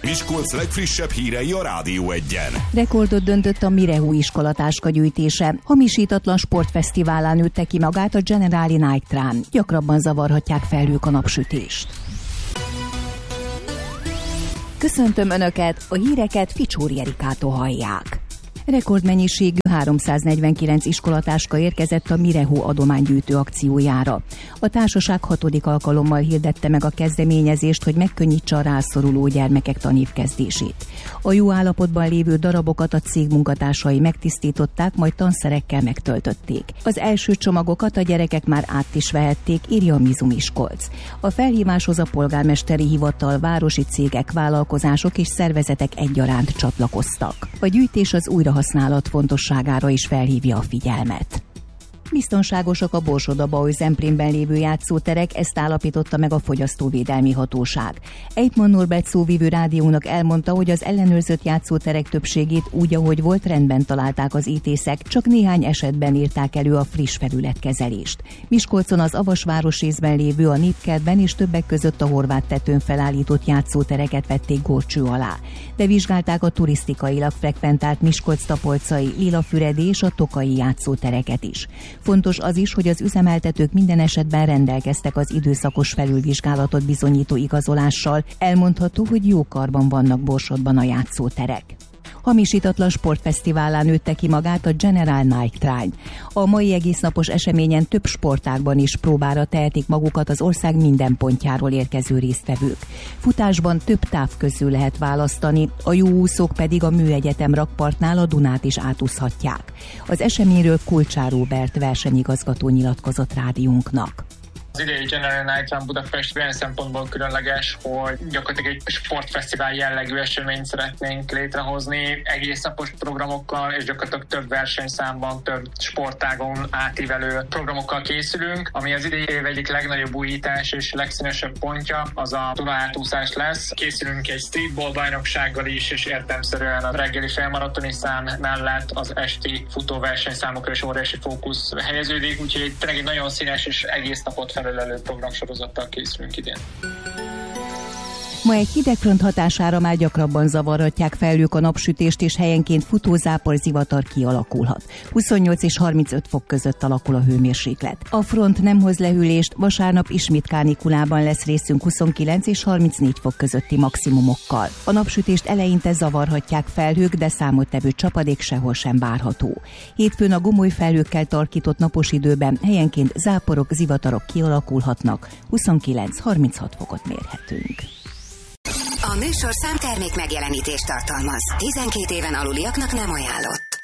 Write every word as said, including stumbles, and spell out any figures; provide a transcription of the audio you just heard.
Miskolc legfrissebb hírei a Rádió Egyen. Rekordot döntött a Mirehu iskolatáska gyűjtése. Hamisítatlan sportfesztiválán nőtte ki magát a Generali Nike Run. Gyakrabban zavarhatják felhők a napsütést. Köszöntöm Önöket, a híreket Ficsóri Erikától hallják. Rekordmennyiségű háromszáznegyvenkilenc iskolatáska érkezett a Mirehu adománygyűjtő akciójára. A társaság hatodik alkalommal hirdette meg a kezdeményezést, hogy megkönnyítse a rászoruló gyermekek tanévkezdését. A jó állapotban lévő darabokat a cég munkatársai megtisztították, majd tanszerekkel megtöltötték. Az első csomagokat a gyerekek már át is vehették, írja a Mizu Miskolc. A felhíváshoz a polgármesteri hivatal, városi cégek, vállalkozások és szervezetek egyaránt csatlakoztak. A gyűjtés az újrahasználat fontosságára is felhívja a figyelmet. Biztonságosak a Borsod-Abaúj-Zemplénben lévő játszóterek, ezt állapította meg a Fogyasztóvédelmi Hatóság. Eidman Norbert szóvivő rádiónak elmondta, hogy az ellenőrzött játszóterek többségét úgy, ahogy volt, rendben találták az ítészek, csak néhány esetben írták elő a friss felületkezelést. Miskolcon az Avas részben lévő a Népkertben és többek között a Horváth tetőn felállított játszótereket vették górcső alá, de vizsgálták a turisztikailag frekventált Miskolc-Tapolcai, Lilafüredi és a Tokai játszótereket is. Fontos az is, hogy az üzemeltetők minden esetben rendelkeztek az időszakos felülvizsgálatot bizonyító igazolással, elmondható, hogy jó karban vannak Borsodban a játszóterek. Hamisítatlan sportfesztiválán nőtte ki magát a General Nike Run. A mai egésznapos eseményen több sportágban is próbára tehetik magukat az ország minden pontjáról érkező résztvevők. Futásban több táv közül lehet választani, a jó úszók pedig a Műegyetem rakpartnál a Dunát is átúszhatják. Az eseményről Kulcsár Róbert versenyigazgató nyilatkozott rádiónknak. Az idei General Nike Run Budapest olyan szempontból különleges, hogy gyakorlatilag egy sportfesztivál jellegű eseményt szeretnénk létrehozni, egész napos programokkal, és gyakorlatilag több versenyszámban, több sportágon átívelő programokkal készülünk, ami az idei év egyik legnagyobb újítás és legszínesebb pontja, az a Duna átúszás lesz. Készülünk egy streetball bajnoksággal is, és értelemszerűen a reggeli felmaratoni szám mellett az esti futóversenyszámokra is óriási fókusz helyeződik, úgyhogy tényleg egy nagyon színes és egész napot fel felelő programsorozattal készülünk idén. Ma egy hidegfront hatására már gyakrabban zavarhatják felhők a napsütést, és helyenként futózápor, zivatar kialakulhat. huszonnyolc és harmincöt fok között alakul a hőmérséklet. A front nem hoz lehűlést, vasárnap ismét kánikulában lesz részünk huszonkilenc és harmincnégy fok közötti maximumokkal. A napsütést eleinte zavarhatják felhők, de számottevő csapadék sehol sem várható. Hétfőn a gomoly felhőkkel tarkított napos időben helyenként záporok, zivatarok kialakulhatnak, huszonkilenc harminchat fokot mérhetünk. A műsorszám termék megjelenítést tartalmaz. tizenkét éven aluliaknak nem ajánlott.